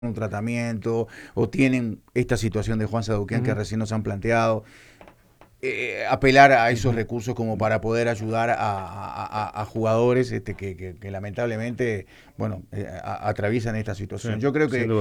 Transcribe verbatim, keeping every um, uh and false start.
un tratamiento o tienen esta situación de Juan Saduquián uh-huh. que recién nos han planteado. Eh, apelar a esos uh-huh. recursos como para poder ayudar a, a, a, a jugadores este, que, que, que lamentablemente bueno, eh, a, atraviesan esta situación. Sí, Yo creo que